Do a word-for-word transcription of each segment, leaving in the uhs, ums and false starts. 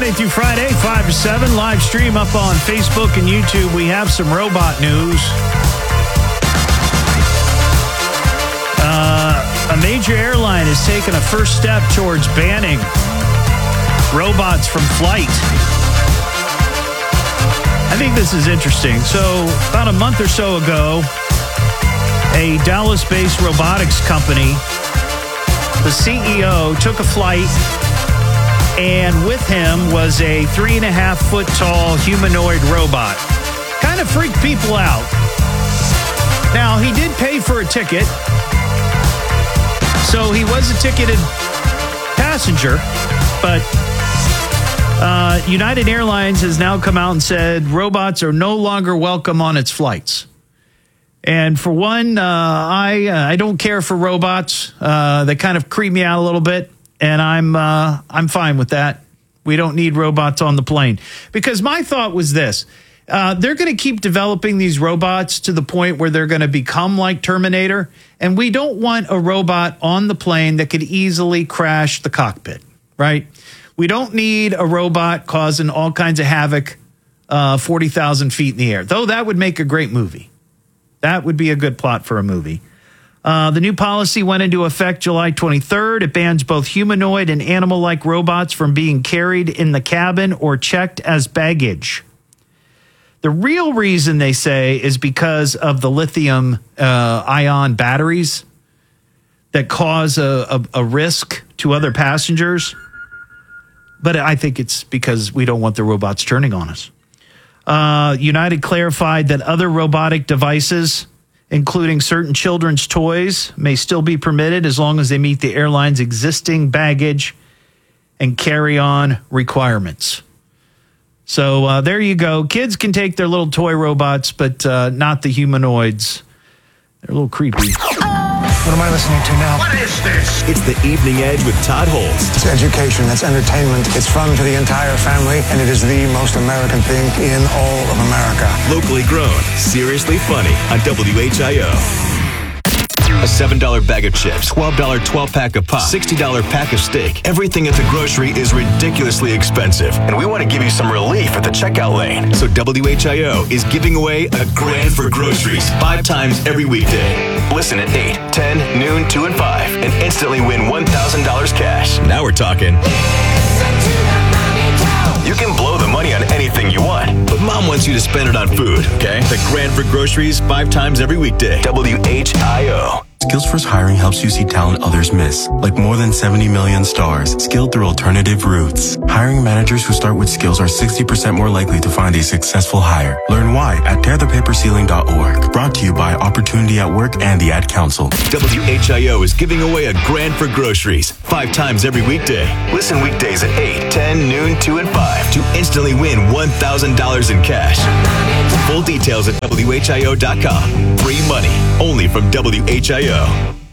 Monday through Friday, five to seven. Live stream up on Facebook and YouTube. We have some robot news. Uh, a major airline has taken a first step towards banning robots from flight. I think this is interesting. So about a month or so ago, a Dallas-based robotics company, the C E O took a flight, and with him was a three and a half foot tall humanoid robot. Kind of freaked people out. Now, he did pay for a ticket, so he was a ticketed passenger, but uh, United Airlines has now come out and said robots are no longer welcome on its flights. And for one, uh, I uh, I don't care for robots. Uh, they kind of creep me out a little bit, and I'm uh, I'm fine with that. We don't need robots on the plane. Because my thought was this. Uh, they're going to keep developing these robots to the point where they're going to become like Terminator, and we don't want a robot on the plane that could easily crash the cockpit, right? We don't need a robot causing all kinds of havoc uh, forty thousand feet in the air, though that would make a great movie. That would be a good plot for a movie. Uh, the new policy went into effect July twenty-third. It bans both humanoid and animal-like robots from being carried in the cabin or checked as baggage. The real reason, they say, is because of the lithium uh, ion batteries that cause a, a, a risk to other passengers. But I think it's because we don't want the robots turning on us. Uh, United clarified that other robotic devices, including certain children's toys, may still be permitted as long as they meet the airline's existing baggage and carry-on requirements. So uh, there you go. Kids can take their little toy robots, but uh, not the humanoids. They're a little creepy. What am I listening to now? What is this? It's The Evening Edge with Todd Holst. It's education, it's entertainment, it's fun for the entire family, and it is the most American thing in all of America. Locally grown, seriously funny on W H I O. A seven dollar bag of chips, twelve dollar twelve-pack of pop, sixty dollar pack of steak. Everything at the grocery is ridiculously expensive, and we want to give you some relief at the checkout lane. So W H I O is giving away a grand for groceries five times every weekday. Listen at eight, ten, noon, two, and five, and instantly win one thousand dollars cash. Now we're talking. You can blow the money on anything you want, but Mom wants you to spend it on food, okay? The grand for groceries five times every weekday. W H I O. Skillsforce Hiring helps you see talent others miss, like more than seventy million stars, skilled through alternative routes. Hiring managers who start with skills are sixty percent more likely to find a successful hire. Learn why at tear the paper ceiling dot org. Brought to you by Opportunity at Work and the Ad Council. W H I O is giving away a grand for groceries five times every weekday. Listen weekdays at eight, ten, noon, two, and five to instantly win one thousand dollars in cash. Full details at W H I O dot com. Free money only from W H I O.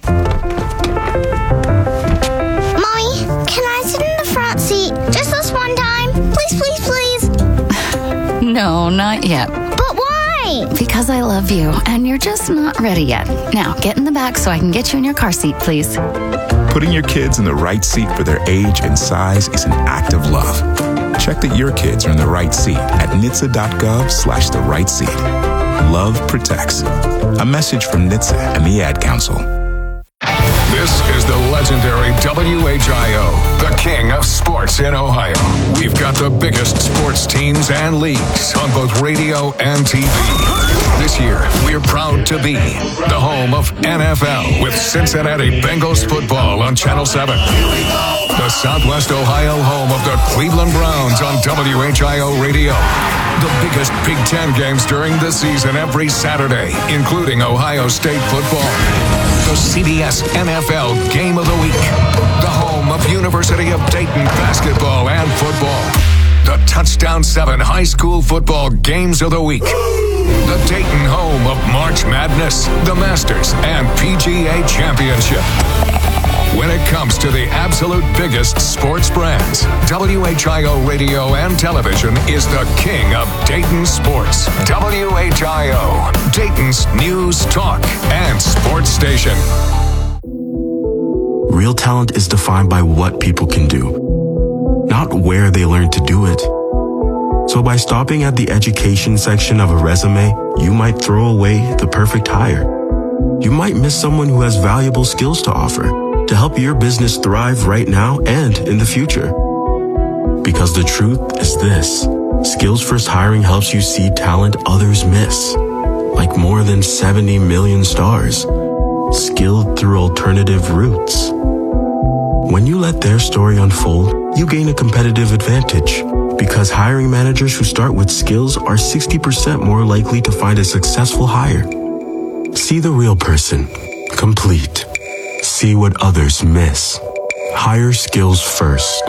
Mommy, can I sit in the front seat just this one time? Please, please, please. No, not yet. But why? Because I love you, and you're just not ready yet. Now, get in the back so I can get you in your car seat, please. Putting your kids in the right seat for their age and size is an act of love. Check that your kids are in the right seat at N H T S A dot gov slash the right seat. Love protects. A message from N H T S A and the Ad Council. This is the legendary W H I O, the king of sports in Ohio. We've got the biggest sports teams and leagues on both radio and T V. This year, we're proud to be the home of N F L with Cincinnati Bengals football on Channel seven. The Southwest Ohio home of the Cleveland Browns on W H I O Radio. The biggest Big Ten games during the season every Saturday, including Ohio State football. The C B S N F L Game of the Week. The home of University of Dayton basketball and football. The Touchdown seven High School Football Games of the Week. The Dayton home of March Madness, the Masters, and P G A Championship. When it comes to the absolute biggest sports brands, W H I O Radio and Television is the king of Dayton sports. W H I O, Dayton's news, talk, and sports station. Real talent is defined by what people can do, not not where they learned to do it. So by stopping at the education section of a resume, you might throw away the perfect hire. You might miss someone who has valuable skills to offer to help your business thrive right now and in the future. Because the truth is this: Skills First Hiring helps you see talent others miss, like more than seventy million stars, skilled through alternative routes. When you let their story unfold, you gain a competitive advantage, because hiring managers who start with skills are sixty percent more likely to find a successful hire. See the real person, complete. See what others miss. Hire skills first.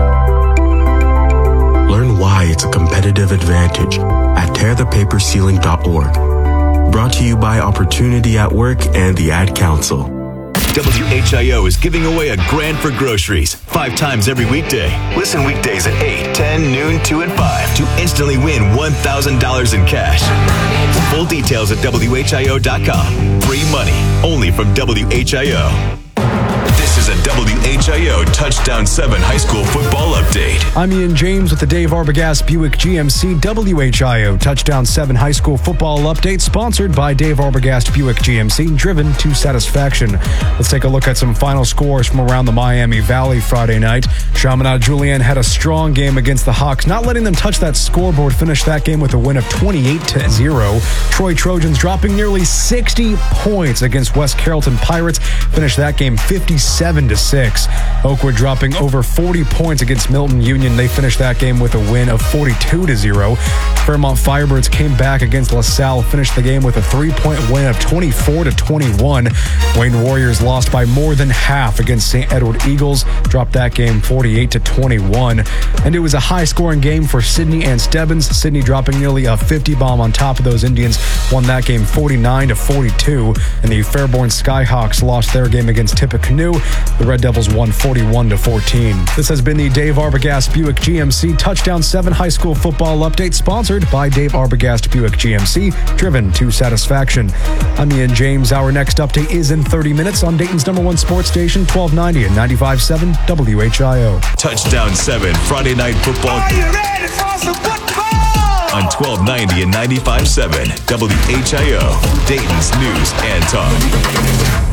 Learn why it's a competitive advantage at tear the paper ceiling dot org. Brought to you by Opportunity at Work and the Ad Council. W H I O is giving away a grand for groceries five times every weekday. Listen weekdays at eight, ten, noon, two, and five to instantly win one thousand dollars in cash. Full details at W H I O dot com. Free money only from W H I O. This is a W H I O Touchdown seven High School Football Update. I'm Ian James with the Dave Arbogast Buick G M C W H I O Touchdown seven High School Football Update, sponsored by Dave Arbogast Buick G M C, driven to satisfaction. Let's take a look at some final scores from around the Miami Valley Friday night. Chaminade Julienne had a strong game against the Hawks, not letting them touch that scoreboard. Finished that game with a win of twenty-eight to zero. Troy Trojans dropping nearly sixty points against West Carrollton Pirates. Finished that game fifty-seven to six. Oakwood dropping over forty points against Milton Union. They finished that game with a win of forty-two to zero. Fairmont Firebirds came back against LaSalle, finished the game with a three-point win of twenty-four to twenty-one. Wayne Warriors lost by more than half against Saint Edward Eagles, dropped that game forty-eight to twenty-one. And it was a high-scoring game for Sydney and Stebbins. Sydney dropping nearly a fifty bomb on top of those Indians, won that game forty-nine to forty-two. And the Fairborn Skyhawks lost their game against Tippecanoe. The Red Devils won forty-one to fourteen. This has been the Dave Arbogast Buick G M C Touchdown seven High School Football Update, sponsored by Dave Arbogast Buick G M C, driven to satisfaction. I'm Ian James. Our next update is in thirty minutes on Dayton's number one sports station, twelve ninety and ninety-five point seven W H I O. Touchdown seven Friday Night Football. Are you ready for some football? On twelve ninety and ninety-five point seven W H I O, Dayton's News and Talk.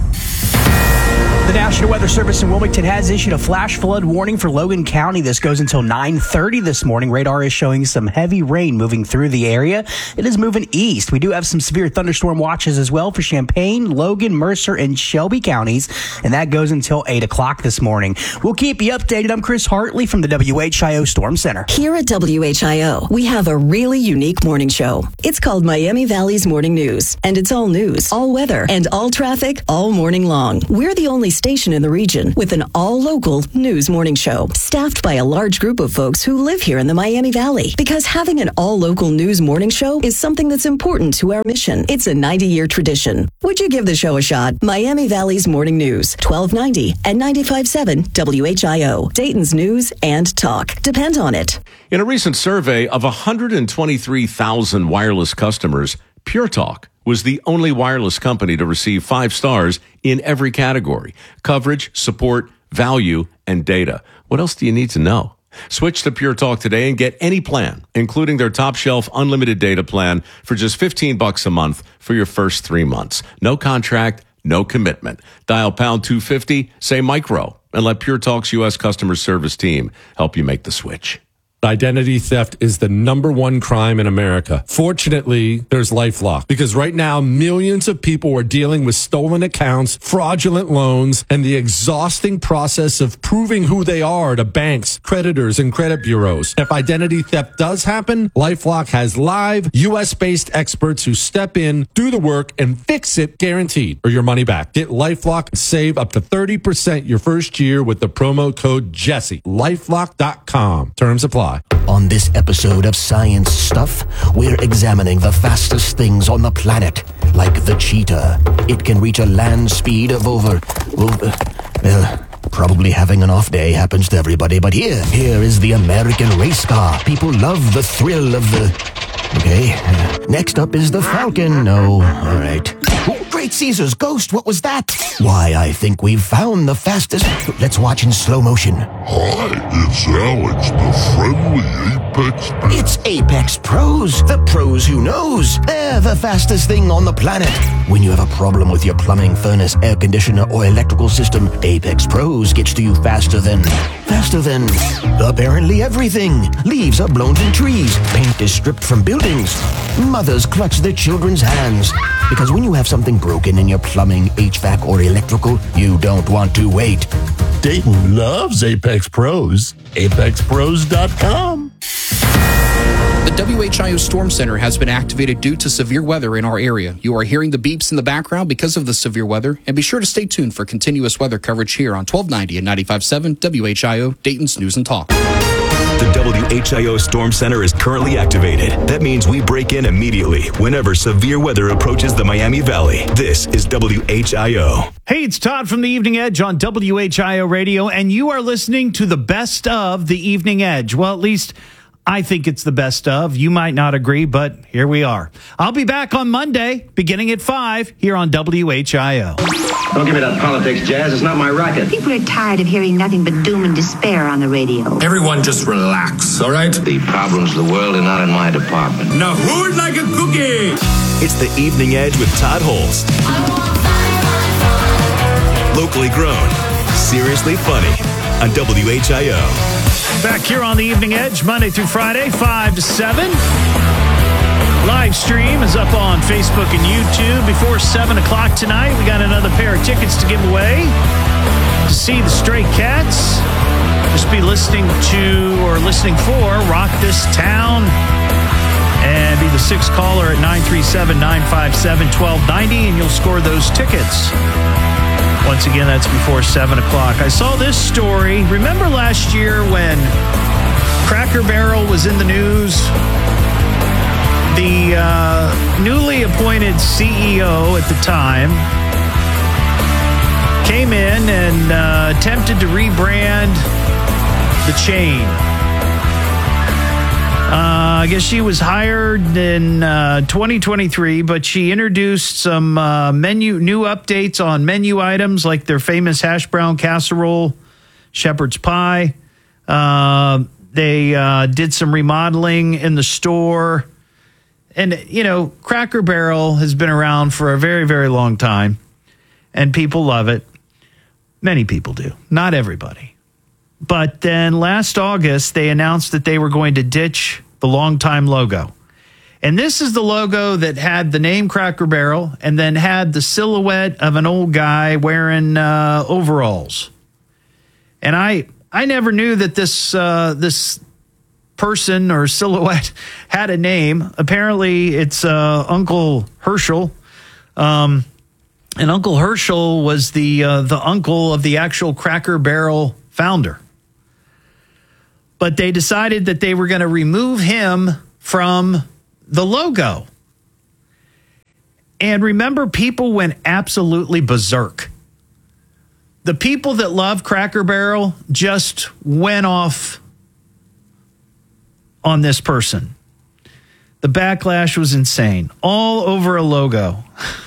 The National Weather Service in Wilmington has issued a flash flood warning for Logan County. This goes until nine thirty this morning. Radar is showing some heavy rain moving through the area. It is moving east. We do have some severe thunderstorm watches as well for Champaign, Logan, Mercer, and Shelby counties, and that goes until eight o'clock this morning. We'll keep you updated. I'm Chris Hartley from the W H I O Storm Center. Here at W H I O, we have a really unique morning show. It's called Miami Valley's Morning News, and it's all news, all weather, and all traffic all morning long. We're the only station in the region with an all-local news morning show, staffed by a large group of folks who live here in the Miami Valley. Because having an all-local news morning show is something that's important to our mission. It's a ninety-year tradition. Would you give the show a shot? Miami Valley's Morning News, twelve ninety and ninety-five point seven W H I O, Dayton's News and Talk. Depend on it. In a recent survey of one hundred twenty-three thousand wireless customers, Pure Talk was the only wireless company to receive five stars in every category: coverage, support, value, and data. What else do you need to know? Switch to Pure Talk today and get any plan, including their top shelf unlimited data plan, for just fifteen bucks a month for your first three months. No contract, no commitment. Dial pound two fifty, say micro, and let Pure Talk's U S customer service team help you make the switch. Identity theft is the number one crime in America. Fortunately, there's LifeLock, because right now millions of people are dealing with stolen accounts, fraudulent loans, and the exhausting process of proving who they are to banks, creditors, and credit bureaus. If identity theft does happen, LifeLock has live U S-based experts who step in, do the work, and fix it, guaranteed, or your money back. Get LifeLock and save up to thirty percent your first year with the promo code Jesse. LifeLock dot com. Terms apply. On this episode of Science Stuff, we're examining the fastest things on the planet, like the cheetah. It can reach a land speed of over, over well, probably having an off day happens to everybody, but here, here is the American race car. People love the thrill of the... Okay, next up is the Falcon. No, all right. Great Caesar's ghost, what was that? Why, I think we've found the fastest... Let's watch in slow motion. Hi, it's Alex, the friendly Apex Pro. It's Apex Pros, the pros who knows. They're the fastest thing on the planet. When you have a problem with your plumbing, furnace, air conditioner, or electrical system, Apex Pros gets to you faster than... Faster than... apparently everything. Leaves are blown from trees. Paint is stripped from buildings. Mothers clutch their children's hands. Because when you have something broken in your plumbing, H V A C, or electrical, you don't want to wait. Dayton loves Apex Pros. Apex Pros dot com. The W H I O Storm Center has been activated due to severe weather in our area. You are hearing the beeps in the background because of the severe weather, and be sure to stay tuned for continuous weather coverage here on twelve ninety and ninety-five point seven W H I O, Dayton's News and Talk. The W H I O Storm Center is currently activated. That means we break in immediately whenever severe weather approaches the Miami Valley. This is W H I O. Hey, it's Todd from the Evening Edge on W H I O Radio, and you are listening to the best of the Evening Edge. Well, at least I think it's the best of. You might not agree, but here we are. I'll be back on Monday, beginning at five, here on W H I O. Don't give me that politics, Jazz. It's not my racket. People are tired of hearing nothing but doom and despair on the radio. Everyone just relax, all right? The problems of the world are not in my department. Now who'd like a cookie? It's the Evening Edge with Todd Holst. Locally grown, seriously funny on W H I O. Back here on the Evening Edge, Monday through Friday, five to seven. Live stream is up on Facebook and YouTube. Before seven o'clock tonight, we got another pair of tickets to give away to see the Stray Cats. Just be listening to or listening for Rock This Town. And be the sixth caller at nine three seven, nine five seven, one two nine zero, and you'll score those tickets. Once again, that's before seven o'clock. I saw this story. Remember last year when Cracker Barrel was in the news? The uh, newly appointed C E O at the time came in and uh, attempted to rebrand the chain. Uh, I guess she was hired in uh, twenty twenty-three, but she introduced some uh, menu new updates on menu items like their famous hash brown casserole, shepherd's pie. Uh, they uh, did some remodeling in the store. And, you know, Cracker Barrel has been around for a very, very long time, and people love it. Many people do. Not everybody. But then last August, they announced that they were going to ditch the longtime logo. And this is the logo that had the name Cracker Barrel and then had the silhouette of an old guy wearing uh, overalls. And I I never knew that this uh, this person or silhouette had a name. Apparently, it's uh, Uncle Herschel. Um, and Uncle Herschel was the uh, the uncle of the actual Cracker Barrel founder. But they decided that they were going to remove him from the logo. And remember, people went absolutely berserk. The people that love Cracker Barrel just went off on this person. The backlash was insane. All over a logo.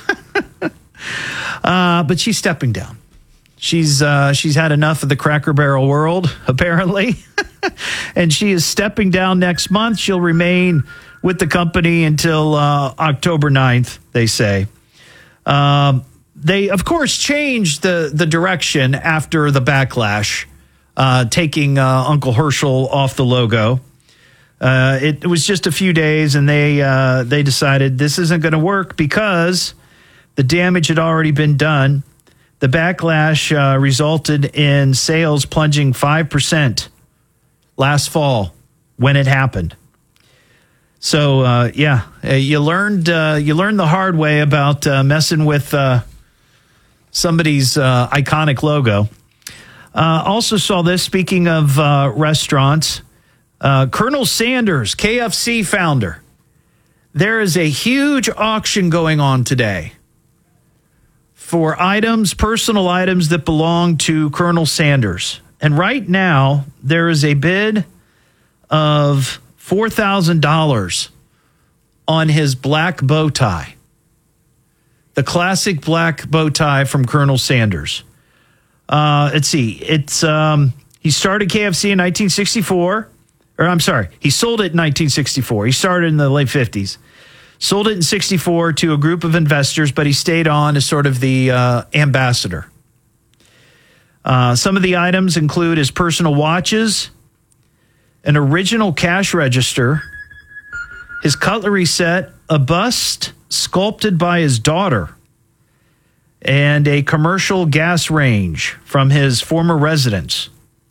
uh, but she's stepping down. She's uh, she's had enough of the Cracker Barrel world, apparently. And she is stepping down next month. She'll remain with the company until uh, October ninth, they say. Um, they, of course, changed the, the direction after the backlash, uh, taking uh, Uncle Herschel off the logo. Uh, it, it was just a few days, and they uh, they decided this isn't going to work because the damage had already been done. The backlash uh, resulted in sales plunging five percent last fall when it happened. So, uh, yeah, you learned uh, you learned the hard way about uh, messing with uh, somebody's uh, iconic logo. Uh, also saw this, speaking of uh, restaurants, uh, Colonel Sanders, K F C founder. There is a huge auction going on today for items, personal items that belong to Colonel Sanders. And right now, there is a bid of four thousand dollars on his black bow tie. The classic black bow tie from Colonel Sanders. Uh, let's see. It's um, he started K F C in nineteen sixty-four. Or I'm sorry, he sold it in nineteen sixty-four. He started in the late fifties. Sold it in sixty-four to a group of investors, but he stayed on as sort of the uh, ambassador. Uh, some of the items include his personal watches, an original cash register, his cutlery set, a bust sculpted by his daughter, and a commercial gas range from his former residence.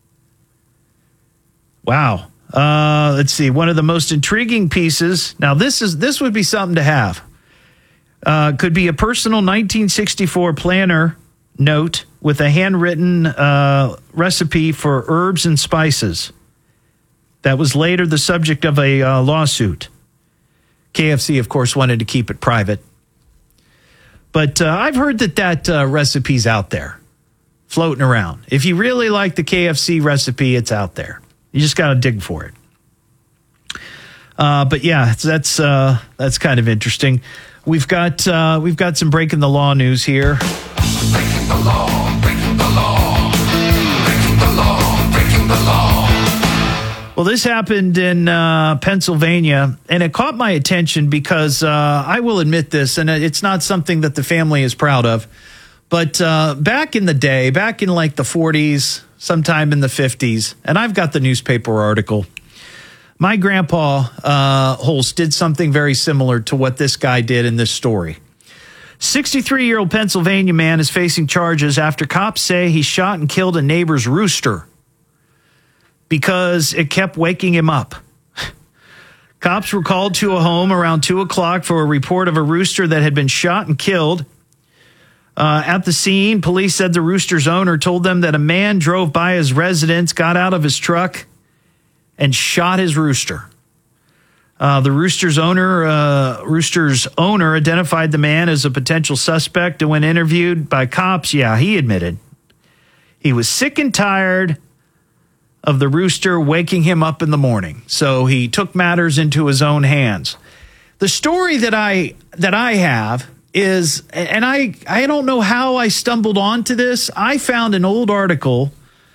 Wow. Uh, let's see. One of the most intriguing pieces. Now, this is this would be something to have. Uh, could be a personal nineteen sixty-four planner note with a handwritten uh, recipe for herbs and spices. That was later the subject of a uh, lawsuit. K F C, of course, wanted to keep it private. But uh, I've heard that that uh, recipe's out there, floating around. If you really like the K F C recipe, it's out there. You just got to dig for it. Uh, but yeah, that's uh, that's kind of interesting. We've got uh, we've got some breaking the law news here. Breaking the law, breaking the law, breaking the law, breaking the law. Well, this happened in uh, Pennsylvania, and it caught my attention because uh, I will admit this, and it's not something that the family is proud of. But uh, back in the day, back in like the forties, sometime in the fifties, and I've got the newspaper article, my grandpa uh, Holst did something very similar to what this guy did in this story. sixty-three-year-old Pennsylvania man is facing charges after cops say he shot and killed a neighbor's rooster because it kept waking him up. Cops were called to a home around two o'clock for a report of a rooster that had been shot and killed. Uh, at the scene, police said the rooster's owner told them that a man drove by his residence, got out of his truck, and shot his rooster. Uh, the rooster's owner, uh, rooster's owner identified the man as a potential suspect, and when interviewed by cops, yeah, he admitted he was sick and tired of the rooster waking him up in the morning, so he took matters into his own hands. The story that I that I have is, and I, I don't know how I stumbled onto this. I found an old article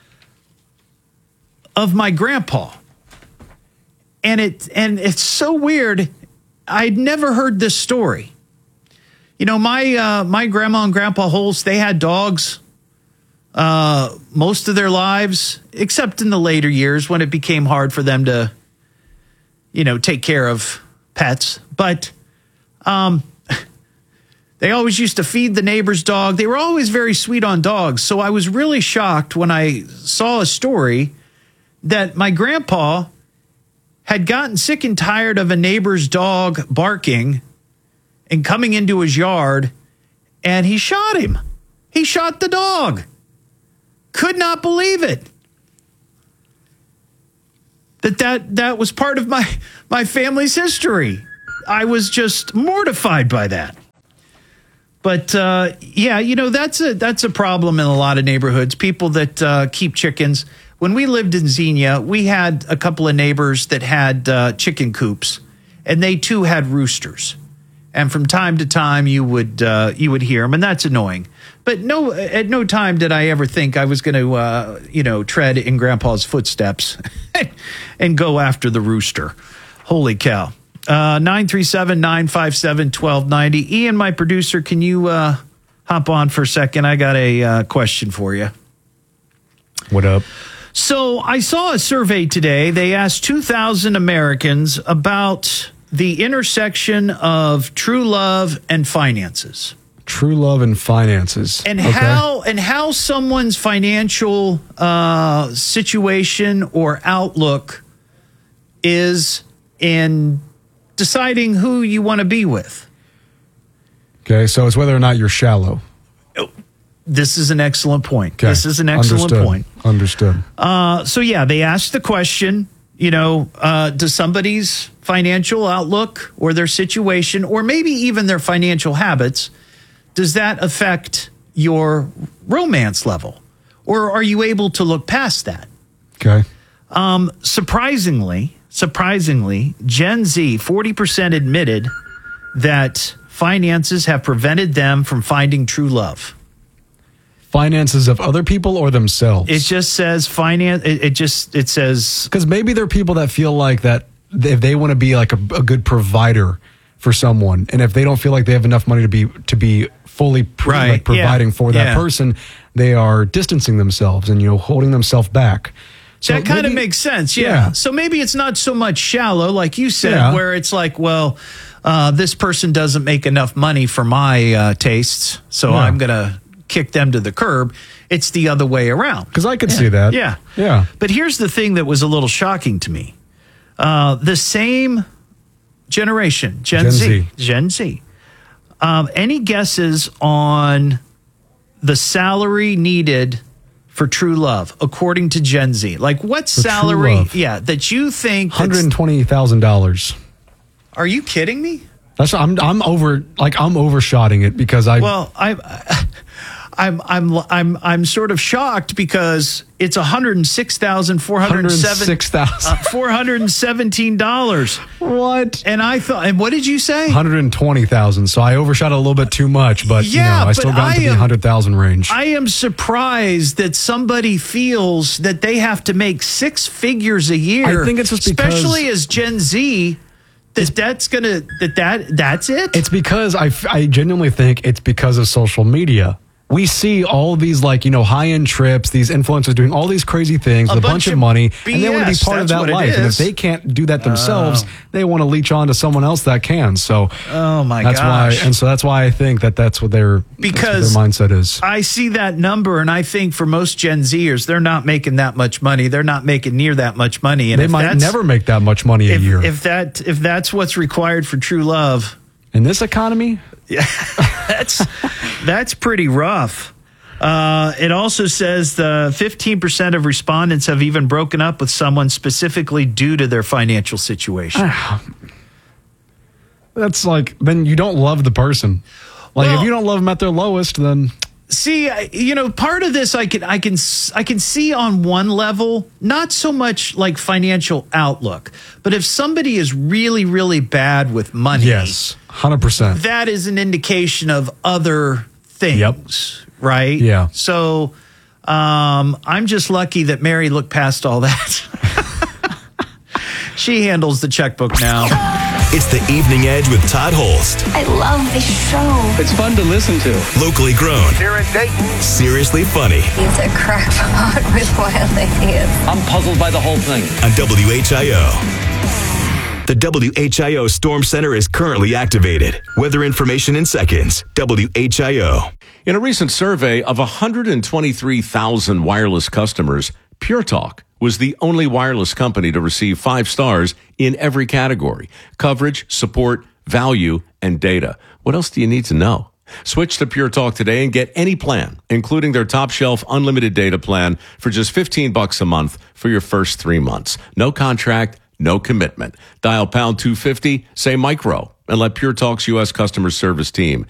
of my grandpa. And it and it's so weird. I'd never heard this story. You know, my uh, my grandma and grandpa Holst, they had dogs uh, most of their lives, except in the later years when it became hard for them to, you know, take care of pets. But um they always used to feed the neighbor's dog. They were always very sweet on dogs. So I was really shocked when I saw a story that my grandpa had gotten sick and tired of a neighbor's dog barking and coming into his yard, and he shot him. He shot the dog. Could not believe it. That that, that was part of my, my family's history. I was just mortified by that. But, uh, yeah, you know, that's a that's a problem in a lot of neighborhoods. People that uh, keep chickens. When we lived in Xenia, we had a couple of neighbors that had uh, chicken coops, and they, too, had roosters. And from time to time, you would uh, you would hear them, and that's annoying. But no, at no time did I ever think I was going to, uh, you know, tread in Grandpa's footsteps and go after the rooster. Holy cow. Uh, nine three seven, nine five seven, one two nine zero. Ian, my producer, can you uh, hop on for a second? I got a uh, question for you. What up? So I saw a survey today. They asked two thousand Americans about the intersection of true love and finances. True love and finances. And okay. how and how someone's financial uh, situation or outlook is in deciding who you want to be with. Okay, so it's whether or not you're shallow. This is an excellent point. Okay. This is an excellent Understood. point. Understood. Uh, so, yeah, they asked the question, you know, uh, does somebody's financial outlook or their situation or maybe even their financial habits, does that affect your romance level? Or are you able to look past that? Okay. Um, surprisingly, surprisingly, Gen Z, forty percent admitted that finances have prevented them from finding true love. Finances of other people or themselves? It just says finance. It, it just, it says. Because maybe there are people that feel like that if they want to be like a, a good provider for someone, and if they don't feel like they have enough money to be to be fully pre- Right. like providing Yeah. for that Yeah. person, they are distancing themselves and, you know, holding themselves back. So that kind of maybe- makes sense. Yeah. Yeah. So maybe it's not so much shallow, like you said, Yeah. where it's like, well, uh, this person doesn't make enough money for my uh, tastes, so Yeah. I'm going to kick them to the curb. It's the other way around. Because I could Yeah. see that. Yeah. Yeah. But here's the thing that was a little shocking to me. Uh, the same generation, Gen, Gen Z, Z. Gen Z. Um, any guesses on the salary needed for true love, according to Gen Z? Like, what For true salary? love. Yeah, that you think? one hundred that's- twenty thousand dollars. Are you kidding me? That's I'm I'm over like I'm overshotting it because I Well, I, I'm I'm I'm I'm sort of shocked because it's one hundred six thousand four hundred seven one hundred six thousand four hundred seventeen dollars. What? And I thought, and what did you say? one hundred twenty thousand. So I overshot it a little bit too much, but Yeah, you know, I still but got I into the am- one hundred thousand range. I am surprised that somebody feels that they have to make six figures a year. I think it's just because- especially as Gen Z, that that's gonna that that that's it. It's because I, f- I genuinely think it's because of social media. We see all these, like, you know, high-end trips, these influencers doing all these crazy things A with a bunch bunch of of money, B S, and they want to be part of that's that what it life. And if is. they can't do that themselves, Oh. they want to leech on to someone else that can. So, Oh my that's gosh. why, and so that's why I think that that's what their Because that's what their mindset is. I see that number, and I think for most Gen Zers, they're not making that much money. They're not making near that much money. And They if might that's- never make that much money a if, year If that if that's what's required for true love, in this economy. that's that's pretty rough. Uh, it also says the fifteen percent of respondents have even broken up with someone specifically due to their financial situation. That's like, then you don't love the person. Like, Well- if you don't love them at their lowest, then See, I- you know, part of this I can I can s- I can see on one level, not so much like financial outlook, but if somebody is really really bad with money, yes, one hundred percent. that is an indication of other things, right? Yeah. So um, I'm just lucky that Mary looked past all that. She handles the checkbook now. It's the Evening Edge with Todd Holst. I love this show. It's fun to listen to. Locally grown. Here in Dayton. Seriously funny. He's a crackpot with wild ideas. I'm puzzled by the whole thing. On W H I O. The W H I O Storm Center is currently activated. Weather information in seconds. W H I O. In a recent survey of one hundred twenty-three thousand wireless customers, Pure Talk was the only wireless company to receive five stars in every category: coverage, support, value, and data. What else do you need to know? Switch to Pure Talk today and get any plan, including their top shelf unlimited data plan for just fifteen bucks a month for your first three months. No contract, no commitment. Dial pound two fifty, say micro, and let Pure Talk's U S customer service team